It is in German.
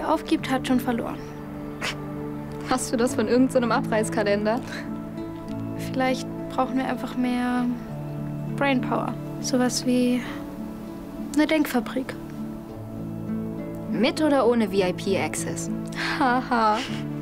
hier aufgibt, hat schon verloren. Hast du das von irgendeinem Abreißkalender? Vielleicht brauchen wir einfach mehr Brainpower. Sowas wie eine Denkfabrik. Mit oder ohne VIP-Access? Haha.